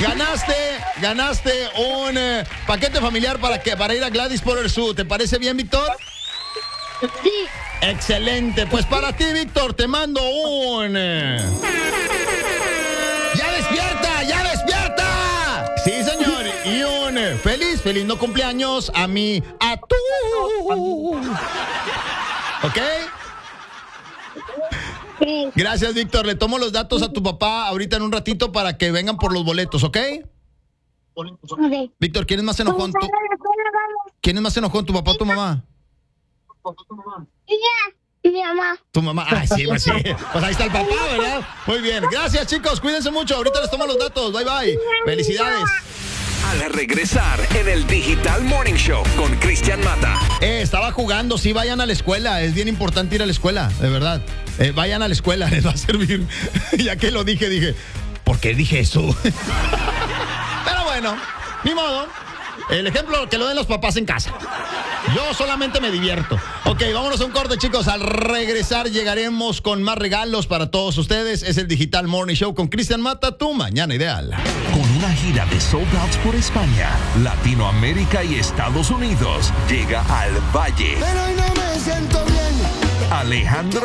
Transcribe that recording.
Ganaste un paquete familiar para ir a Gladys Porter Zoo. ¿Te parece bien, Víctor? Sí. Excelente. Pues para ti, Víctor, te mando un... ¡Ya despierta! ¡Ya despierta! Sí, señor. Y un feliz no cumpleaños a tú. ¿Ok? Sí. Gracias, Víctor. Le tomo los datos a tu papá ahorita en un ratito para que vengan por los boletos, ¿ok? Ok. Víctor, ¿quién es más enojón? ¿Cómo vamos? ¿Quién es más enojón, tu papá o tu mamá? Y mi mamá. Tu mamá. Ah, sí, pues sí. Pues ahí está el papá, ¿verdad? Muy bien. Gracias, chicos. Cuídense mucho. Ahorita les tomo los datos. Bye, bye. Felicidades. Al regresar en el Digital Morning Show con Cristian Mata. Estaba jugando. Sí, vayan a la escuela. Es bien importante ir a la escuela, de verdad. Vayan a la escuela. Les va a servir. Ya que lo dije, ¿por qué dije eso? Pero bueno, ni modo. El ejemplo que lo den los papás en casa. Yo solamente me divierto. Ok, vámonos a un corte, chicos. Al regresar llegaremos con más regalos para todos ustedes. Es el Digital Morning Show con Cristian Mata, tu mañana ideal. Con una gira de sold outs por España, Latinoamérica y Estados Unidos, llega al Valle. Pero hoy no me siento bien. Alejandro